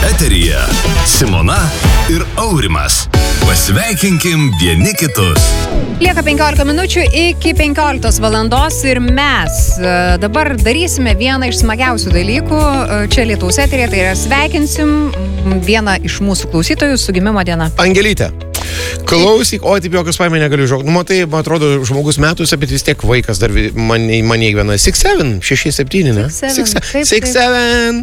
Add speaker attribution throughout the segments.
Speaker 1: Eteryje Simona ir Aurimas. Pasveikinkim vieni kitus.
Speaker 2: Lieka 15 minučių iki 15 valandos ir mes dabar darysime vieną iš smagiausių dalykų čia Lietuvos eteryje, tai yra sveikinsim vieną iš mūsų klausytojų su gimimo diena.
Speaker 3: Angelytė. Klausyk, taip jokios paimė negaliu žinoti. Matai, man atrodo, žmogus metuose, bet vis tiek vaikas dar mane gyvena 6-7, 6-7, ne? 6-7.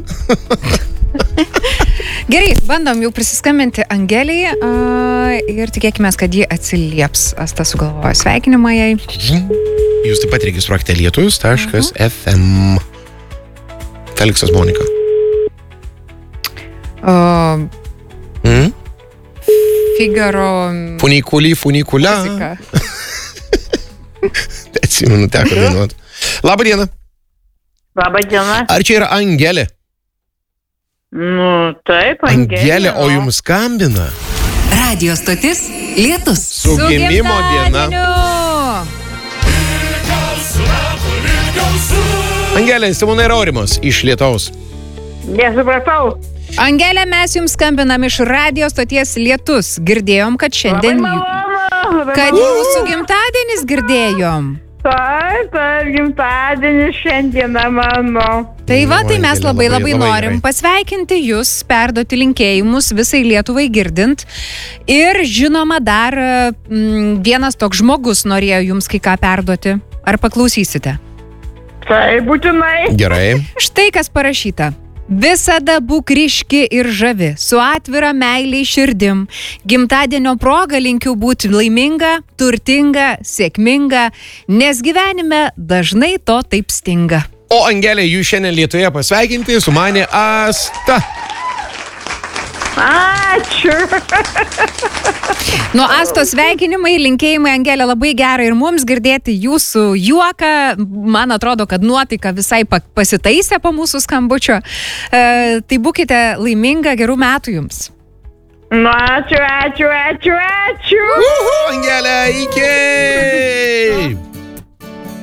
Speaker 2: Gerai, bandom jau prisiskambinti Angelijai ir tikėkime, kad ji atsilieps. Asta sugalvojo sveikinimą jai.
Speaker 3: Jūs taip pat registruokite lietus.fm. Feliksas Monika.
Speaker 2: Figaro...
Speaker 3: Funikula. Atsimenu, teko dainuoti. Labą dieną.
Speaker 4: Labą dieną.
Speaker 3: Ar čia yra Angelė?
Speaker 4: Nu, taip,
Speaker 3: Angelė, o jums skambina?
Speaker 5: Radio stotis Lietus.
Speaker 3: Su gimimo diena. Angelė, Simona ir Aurimas iš Lietuvos.
Speaker 4: Nesupratau.
Speaker 2: Angelė, mes jums skambinam iš radio stoties Lietus. Girdėjom, kad šiandien... Kad jūsų gimtadienis girdėjom.
Speaker 4: Taip, gimtadienis šiandieną mano.
Speaker 2: Tai va, tai mes labai norim pasveikinti jūs, perduoti linkėjimus visai Lietuvai girdint. Ir žinoma, dar vienas toks žmogus norėjo jums kai ką perduoti. Ar paklausysite?
Speaker 4: Tai būtinai.
Speaker 3: Gerai.
Speaker 2: Štai kas parašyta. Visada būk ryški ir žavi, su atvira meiliai širdim. Gimtadienio proga linkiu būti laiminga, turtinga, sėkminga, nes gyvenime dažnai to taip stinga.
Speaker 3: O Angelė, jūs šiandien Lietuvoje pasveikinti sumanė Asta.
Speaker 4: Ačiū.
Speaker 2: Nuo Astos sveikinimai, linkėjimai, Angelė, labai gera ir mums girdėti jūsų juoką. Man atrodo, kad nuotaika visai pasitaisė po mūsų skambučio. Tai būkite laiminga, gerų metų jums.
Speaker 4: Nu, ačiū.
Speaker 3: Angelė, iki!